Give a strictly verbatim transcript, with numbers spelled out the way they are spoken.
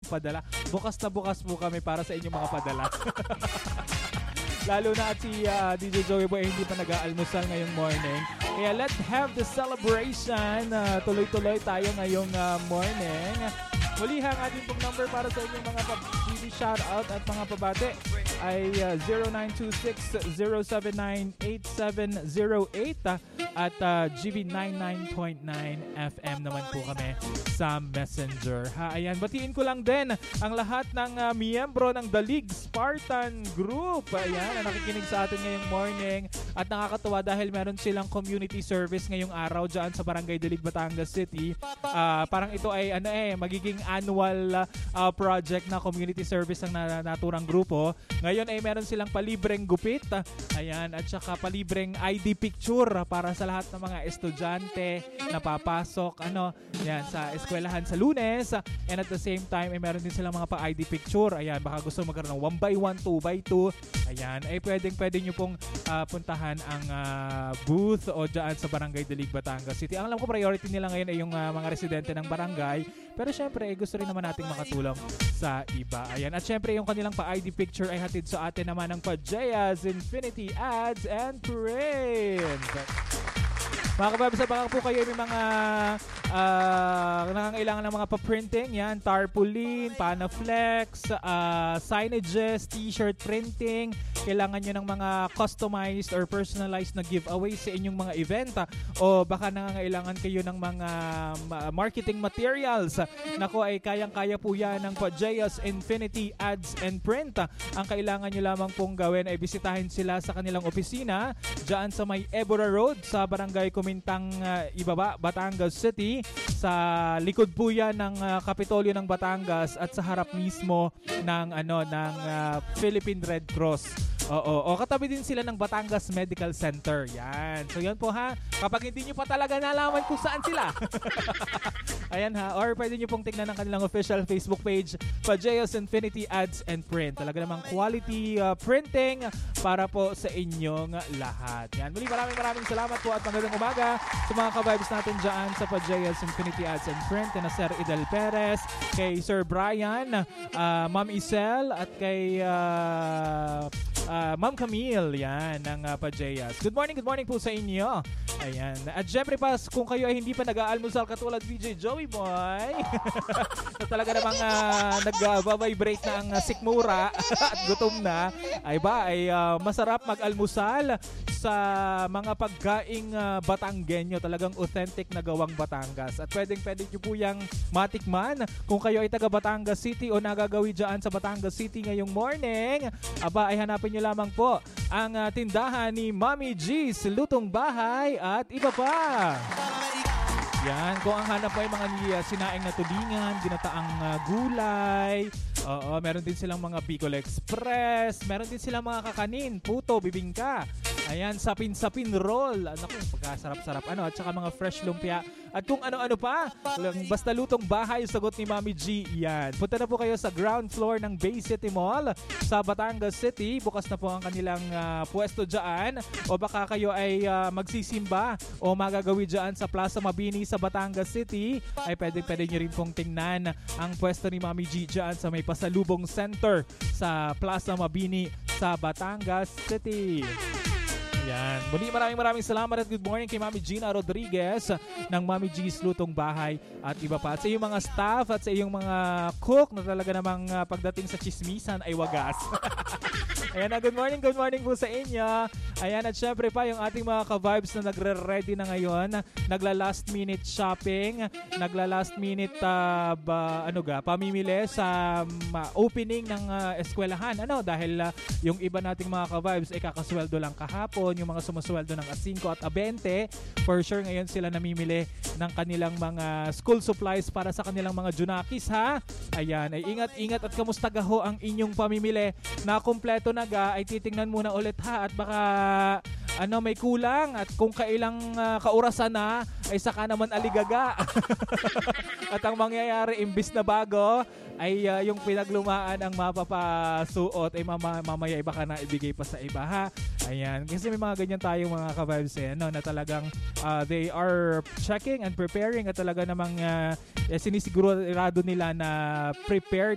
magpadala. Bukas na bukas po kami para sa inyong mga padala. Lalo na at si uh, D J Joey Boy hindi pa nag-aalmusal ngayong morning. Kaya let's have the celebration. Uh, tuloy-tuloy tayo ngayong uh, morning. Muli ang ating pong number para sa inyong mga G B shoutout at mga pabate ay uh, zero nine two six zero seven nine eight seven zero eight uh, at uh, G B ninety-nine point nine F M naman po kami sa Messenger. Ha, ayan, batiin ko lang din ang lahat ng uh, miyembro ng The League Spartan Group. Ayan, na nakikinig sa atin ngayong morning at nakakatuwa dahil meron silang community service ngayong araw dyan sa Barangay Dalig, Batangas City. Uh, parang ito ay ano eh, magiging annual uh, project na community service ang naturang grupo. Ngayon ay meron silang palibreng gupit, ayan, at saka palibreng I D picture para sa lahat ng mga estudyante na papasok ano, yan, sa eskwelahan sa Lunes. And at the same time ay meron din silang mga pa-I D picture. Ayan, baka gusto magkaroon ng one by one, two by two. Ayan, ay pwedeng pwede nyo pong uh, puntahan ang uh, booth o dyan sa Barangay Dalig, Batangas City. Ang alam ko priority nila ngayon ay yung uh, mga residente ng barangay. Pero syempre, eh, gusto rin naman nating makatulong sa iba. Ayan. At syempre, yung kanilang pa-I D picture ay hatid sa atin naman ng Pajeas Infinity Ads and Print. Mga kababsa, baka po kayo may mga uh, nangangailangan ng mga pa-printing. Yan, tarpaulin, panaflex, uh, signages, t-shirt printing. Kailangan nyo ng mga customized or personalized na giveaway sa inyong mga event. O baka nangangailangan kayo ng mga marketing materials. Nako ay kayang-kaya po yan ng Pajeas Infinity Ads and Print. Ang kailangan nyo lamang pong gawin ay bisitahin sila sa kanilang opisina dyan sa may Ebora Road sa Barangay Kumintang uh, Ibaba, Batangas City. Sa likod po yan ng uh, Kapitolyo ng Batangas at sa harap mismo ng ano ng uh, Philippine Red Cross. Oo, o katabi din sila ng Batangas Medical Center. Yan. So yan po ha. Kapag hindi nyo pa talaga nalaman kung saan sila. Ayan ha. Or pwede nyo pong tignan ng kanilang official Facebook page, Pajeas Infinity Ads and Print. Talaga namang quality uh, printing para po sa inyong lahat. Yan. Muli maraming maraming salamat po at magandang umaga sa mga ka-vibes natin dyan sa Pajeas Infinity Ads and Print. Na Sir Idel Perez, kay Sir Brian, uh, Ma'am Isel at kay uh, Uh, Ma'am Camille, yan, ng uh, Pajeas. Good morning, good morning po sa inyo. Ayan. At syempre pa, kung kayo ay hindi pa nag-aalmusal katulad D J Joey Boy, na talaga namang uh, nag-vibrate na ang uh, sikmura at gutom na, ay ba, ay uh, masarap mag-almusal sa mga pagkaing uh, Batanggenyo, talagang authentic na gawang Batangas. At pwedeng-pwede nyo po yung matikman kung kayo ay taga Batangas City o nagagawi dyan sa Batangas City ngayong morning. Aba, ay hanapin nyo lamang po ang uh, tindahan ni Mommy G's Lutong Bahay at iba pa. Yan, kung ang hanap mo ay mga uh, sinaing na tulingan, ginataang uh, gulay. Oo, meron din silang mga Bicol Express, meron din silang mga kakanin, puto, bibingka. Ayan, sapin-sapin roll. Naku, pagkasarap-sarap. Ano, at saka mga fresh lumpia. At kung ano-ano pa, basta lutong bahay, sagot ni Mommy G. Yan. Punta na po kayo sa ground floor ng Bay City Mall sa Batangas City. Bukas na po ang kanilang uh, pwesto dyan. O baka kayo ay uh, magsisimba o magagawi dyan sa Plaza Mabini sa Batangas City, ay pwede-pwede nyo rin pong tingnan ang pwesto ni Mommy G dyan sa may Pasalubong Center sa Plaza Mabini sa Batangas City. Yan. Muli maraming maraming salamat at good morning kay Mami Gina Rodriguez ng Mami G's Lutong Bahay at iba pa. At sa iyong mga staff at sa iyong mga cook na talaga namang uh, pagdating sa chismisan ay wagas. Ayan na, good morning, good morning po sa inyo. Ayan, at syempre pa yung ating mga ka-vibes na nagre-ready na ngayon, nagla-last minute shopping, nagla-last minute uh, ba, ano ga, pamimili sa um, opening ng uh, eskwelahan. Ano, dahil uh, yung iba nating mga ka-vibes ay kakasweldo lang kahapon, yung mga sumasweldo ng asingko at abente, for sure ngayon sila namimili ng kanilang mga school supplies para sa kanilang mga junakis, ha? Ayan, ay ingat-ingat at kamusta gaho ang inyong pamimili na kumpleto na ga, ay titingnan muna ulit ha at baka ano may kulang at kung kailang uh, kaurasan na ay saka naman aligaga. At ang mangyayari imbis na bago ay uh, yung pinaglumaan ang mapapasuot ay mama, mamaya iba ka na ibigay pa sa iba, ha. Ayan, kasi may mga ganyan tayong mga ka-vibes eh, no, na talagang uh, they are checking and preparing at talaga namang uh, eh, sinisigurado nila na prepared